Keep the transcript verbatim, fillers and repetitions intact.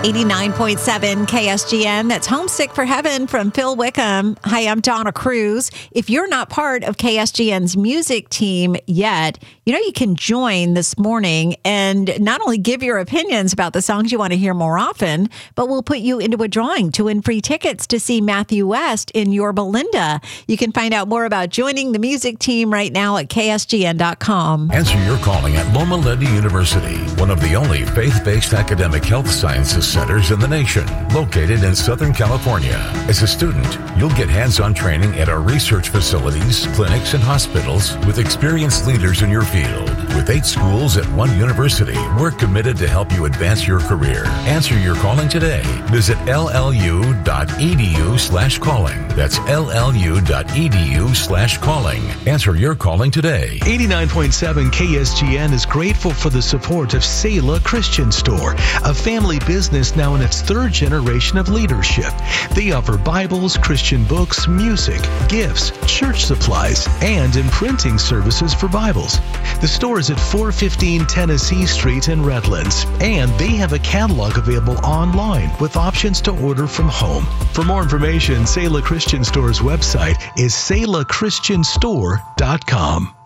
eighty-nine point seven K S G N. That's Homesick for Heaven from Phil Wickham. Hi, I'm Donna Cruz. If you're not part of K S G N's music team yet, you know, you can join this morning and not only give your opinions about the songs you want to hear more often, but we'll put you into a drawing to win free tickets to see Matthew West in Yorba Linda. You can find out more about joining the music team right now at K S G N dot com. Answer your calling at Loma Linda University, one of the only faith-based academic health sciences centers in the nation, located in Southern California. As a student, you'll get hands-on training at our research facilities, clinics, and hospitals with experienced leaders in your field. With eight schools at one university, we're committed to help you advance your career. Answer your calling today. Visit L L U dot E D U slash calling. That's L L U dot E D U slash calling. Answer your calling today. eighty-nine point seven K S G N is grateful for the support of Selah Christian Store, a family business now in its third generation of leadership. They offer Bibles, Christian books, music, gifts, church supplies, and imprinting services for Bibles. The store is at four fifteen Tennessee Street in Redlands, and they have a catalog available online with options to order from home. For more information, Selah Christian Store's website is Selah Christian Store dot com.